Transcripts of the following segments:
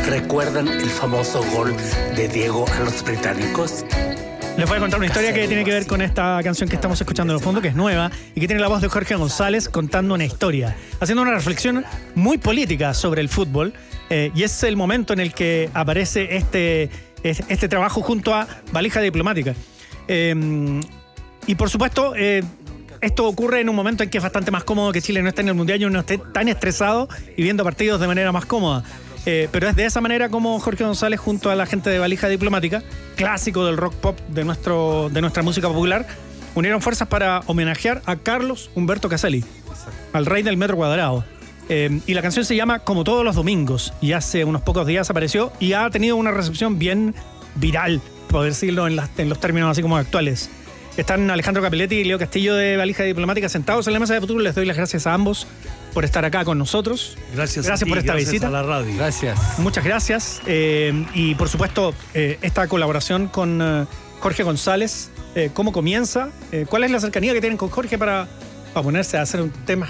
¿Recuerdan el famoso gol de Diego a los británicos? Les voy a contar una historia que tiene que ver con esta canción que estamos escuchando en el fondo, que es nueva y que tiene la voz de Jorge González contando una historia, haciendo una reflexión muy política sobre el fútbol, y es el momento en el que aparece este trabajo junto a Valija Diplomática. Y por supuesto, esto ocurre en un momento en que es bastante más cómodo que Chile no esté en el Mundial y uno esté tan estresado y viendo partidos de manera más cómoda. Pero es de esa manera como Jorge González, junto a la gente de Valija Diplomática, clásico del rock pop de nuestra música popular, unieron fuerzas para homenajear a Carlos Humberto Caselli, al rey del metro cuadrado. Y la canción se llama Como todos los domingos, y hace unos pocos días apareció y ha tenido una recepción bien viral, por decirlo en los términos así como actuales. Están Alejandro Capelletti y Leo Castillo de Valija Diplomática sentados en la mesa de futuro. Les doy las gracias a ambos por estar acá con nosotros. Gracias por esta visita. Gracias a la radio. Gracias. Muchas gracias. Y por supuesto, esta colaboración con Jorge González, ¿cómo comienza? ¿Cuál es la cercanía que tienen con Jorge para ponerse a hacer un tema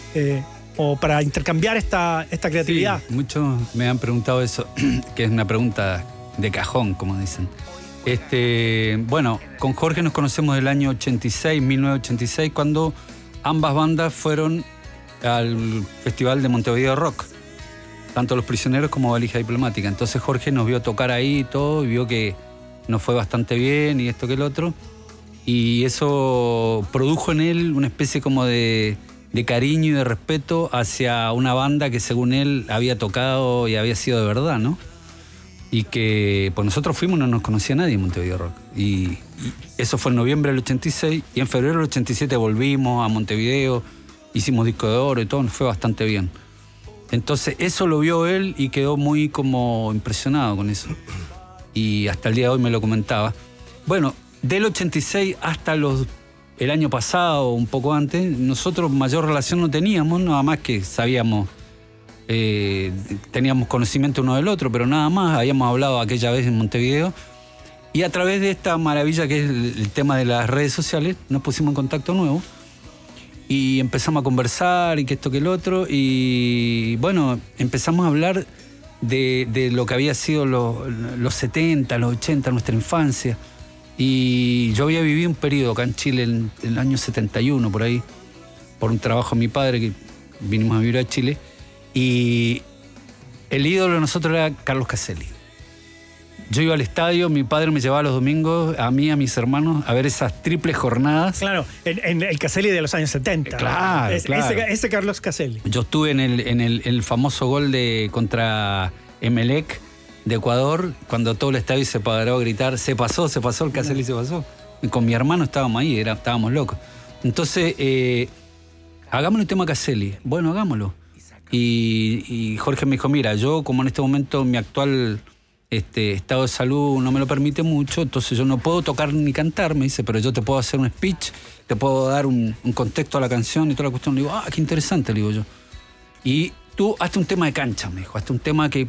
o para intercambiar esta creatividad? Sí, muchos me han preguntado eso, que es una pregunta de cajón, como dicen. Bueno, con Jorge nos conocemos del año 86, 1986, cuando ambas bandas fueron al Festival de Montevideo Rock, tanto Los Prisioneros como Valija Diplomática. Entonces Jorge nos vio tocar ahí y todo, y vio que nos fue bastante bien y esto que el otro, y eso produjo en él una especie como de cariño y de respeto hacia una banda que según él había tocado y había sido de verdad, ¿no? Y que pues nosotros fuimos, no nos conocía nadie en Montevideo Rock. Y eso fue en noviembre del 86, y en febrero del 87 volvimos a Montevideo, hicimos disco de oro y todo, nos fue bastante bien. Entonces eso lo vio él y quedó muy como impresionado con eso. Y hasta el día de hoy me lo comentaba. Bueno, del 86 hasta el año pasado, un poco antes, nosotros mayor relación no teníamos, nada más que sabíamos, teníamos conocimiento uno del otro, pero nada más. Habíamos hablado aquella vez en Montevideo, y a través de esta maravilla que es el tema de las redes sociales nos pusimos en contacto nuevo y empezamos a conversar y que esto que el otro, y bueno, empezamos a hablar de lo que había sido los 70, los 80, nuestra infancia. Y yo había vivido un periodo acá en Chile en el año 71 por ahí, por un trabajo de mi padre, que vinimos a vivir a Chile. Y el ídolo de nosotros era Carlos Caselli. Yo iba al estadio, mi padre me llevaba los domingos, a mí y a mis hermanos, a ver esas triples jornadas. Claro, en el Caselli de los años 70. Claro, claro. Ese Carlos Caselli. Yo estuve en el famoso gol contra Emelec de Ecuador, cuando todo el estadio se paró a gritar, se pasó, el Caselli se pasó. Y con mi hermano estábamos ahí, estábamos locos. Entonces, hagámosle un tema a Caselli. Bueno, hagámoslo. Y Jorge me dijo, mira, yo como en este momento mi actual estado de salud no me lo permite mucho, entonces yo no puedo tocar ni cantar, me dice, pero yo te puedo hacer un speech, te puedo dar un contexto a la canción y toda la cuestión. Le digo, qué interesante, le digo yo. Y tú hazte un tema de cancha, me dijo, hazte un tema que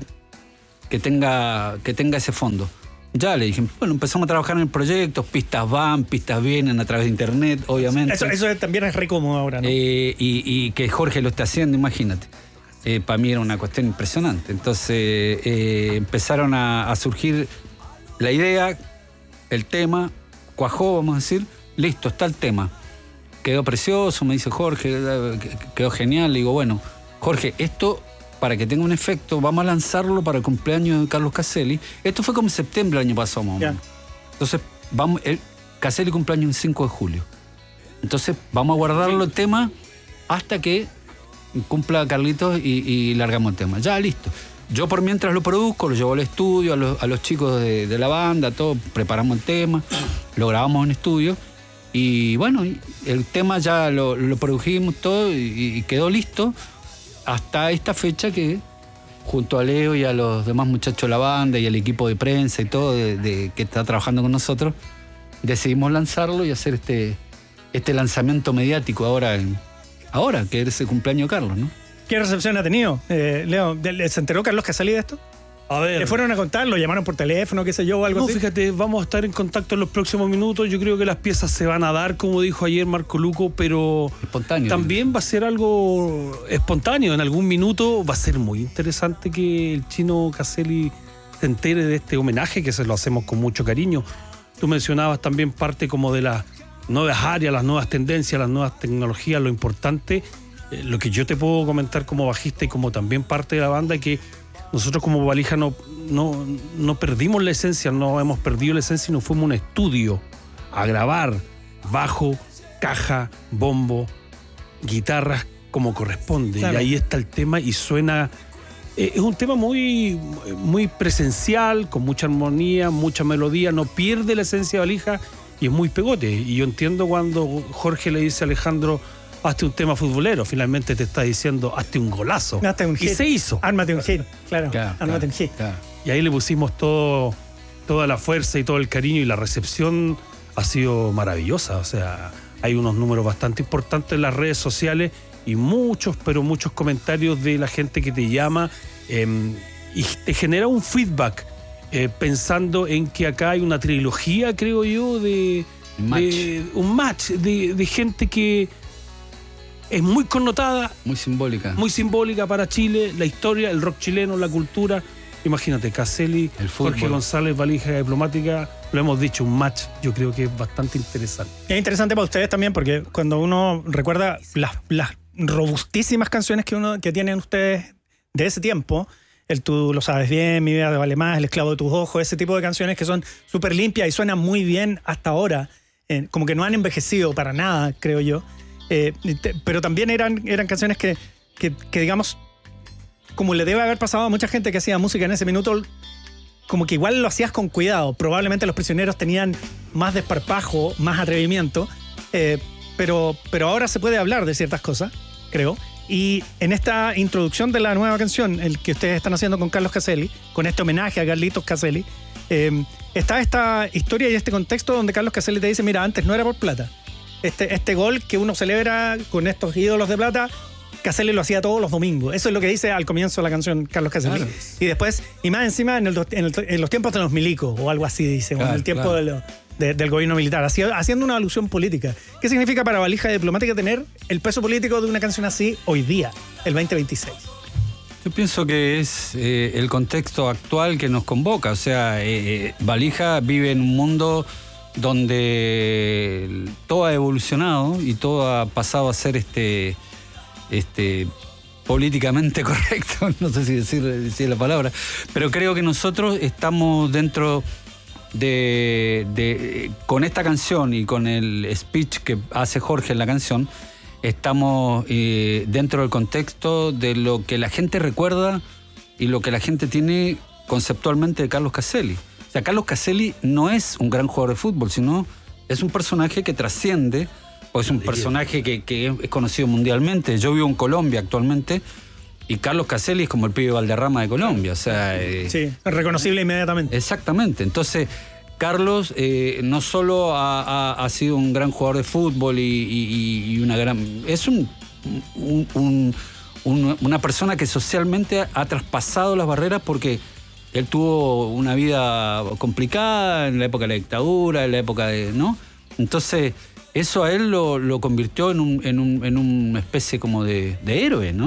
tenga ese fondo. Ya le dije, bueno, empezamos a trabajar en el proyecto, pistas van, pistas vienen a través de internet, obviamente. Eso también es re cómodo ahora, ¿no? Y que Jorge lo esté haciendo, imagínate. Para mí era una cuestión impresionante. Entonces empezaron a surgir la idea, el tema, cuajó, vamos a decir, listo, está el tema. Quedó precioso, me dice Jorge, quedó genial. Le digo, bueno, Jorge, esto, para que tenga un efecto, vamos a lanzarlo para el cumpleaños de Carlos Caselli. Esto fue como en septiembre del año pasado, más o menos. Entonces, Caselli cumpleaños el 5 de julio. Entonces, vamos a guardarlo el tema hasta que cumpla Carlitos y largamos el tema. Ya, listo. Yo por mientras lo produzco, lo llevo al estudio, a los chicos de la banda, todo, preparamos el tema, lo grabamos en estudio. Y bueno, el tema ya lo produjimos todo y quedó listo hasta esta fecha que, junto a Leo y a los demás muchachos de la banda y al equipo de prensa y todo que está trabajando con nosotros, decidimos lanzarlo y hacer este lanzamiento mediático ahora, que es el cumpleaños de Carlos, ¿no? ¿Qué recepción ha tenido, Leo? ¿Se enteró Carlos Caselli de esto? A ver. ¿Le fueron a contar? ¿Lo llamaron por teléfono, qué sé yo, o algo No, así? fíjate, vamos a estar en contacto en los próximos minutos. Yo creo que las piezas se van a dar, como dijo ayer Marco Luco, pero Espontáneo. también va a ser algo espontáneo. En algún minuto va a ser muy interesante que el chino Caselli se entere de este homenaje, que se lo hacemos con mucho cariño. Tú mencionabas también parte como de las nuevas áreas, las nuevas tendencias, las nuevas tecnologías, lo importante. Lo que yo te puedo comentar como bajista y como también parte de la banda, que nosotros como Valija no perdimos la esencia, no hemos perdido la esencia y nos fuimos a un estudio a grabar bajo, caja, bombo, guitarras como corresponde. Claro. Y ahí está el tema y suena... es un tema muy, muy presencial, con mucha armonía, mucha melodía, no pierde la esencia de Valija y es muy pegote. Y yo entiendo cuando Jorge le dice a Alejandro: hazte un tema futbolero, finalmente te está diciendo: hazte un golazo. Hazte un y hit. se hizo. Ármate un hit, claro. Claro, Ármate un hit. claro. Y ahí le pusimos toda la fuerza y todo el cariño, y la recepción ha sido maravillosa. O sea, hay unos números bastante importantes en las redes sociales y muchos, pero muchos comentarios de la gente que te llama y te genera un feedback pensando en que acá hay una trilogía, creo yo, de un match de gente que es muy connotada, Muy simbólica. muy simbólica para Chile, la historia, el rock chileno, la cultura. Imagínate, Caselli, El fútbol. Jorge González, Valija Diplomática, lo hemos dicho, un match, yo creo que es bastante interesante. Es interesante para ustedes también porque cuando uno recuerda las robustísimas canciones que tienen ustedes de ese tiempo, el Tú lo sabes bien, Mi vida te vale más, El esclavo de tus ojos, ese tipo de canciones que son súper limpias y suenan muy bien hasta ahora, como que no han envejecido para nada, creo yo. Pero también eran canciones que digamos, como le debe haber pasado a mucha gente que hacía música en ese minuto, como que igual lo hacías con cuidado. Probablemente Los Prisioneros tenían más desparpajo, más atrevimiento, pero ahora se puede hablar de ciertas cosas, creo. Y en esta introducción de la nueva canción, el que ustedes están haciendo con Carlos Caselli, con este homenaje a Carlitos Caselli, está esta historia y este contexto donde Carlos Caselli te dice: mira, antes no era por plata. Este gol que uno celebra con estos ídolos de plata, Caselli lo hacía todos los domingos. Eso es lo que dice al comienzo de la canción Carlos Caselli. Claro. Y después, y más encima, en los tiempos de los milicos, o algo así dice, claro, o en el tiempo del gobierno militar, haciendo una alusión política. ¿Qué significa para Valija Diplomática tener el peso político de una canción así hoy día, el 2026? Yo pienso que es el contexto actual que nos convoca. O sea, Valija vive en un mundo donde todo ha evolucionado y todo ha pasado a ser políticamente correcto, no sé si decir la palabra, pero creo que nosotros estamos dentro con esta canción y con el speech que hace Jorge en la canción, estamos dentro del contexto de lo que la gente recuerda y lo que la gente tiene conceptualmente de Carlos Caselli. O sea, Carlos Caselli no es un gran jugador de fútbol, sino es un personaje que trasciende, o es un personaje que es conocido mundialmente. Yo vivo en Colombia actualmente y Carlos Caselli es como el pibe Valderrama de Colombia. O sea, sí, es reconocible inmediatamente. Exactamente. Entonces, Carlos no solo ha sido un gran jugador de fútbol y una gran... Es una persona que socialmente ha traspasado las barreras porque él tuvo una vida complicada en la época de la dictadura, en la época de... ¿no? Entonces, eso a él lo convirtió en una especie como de héroe, ¿no?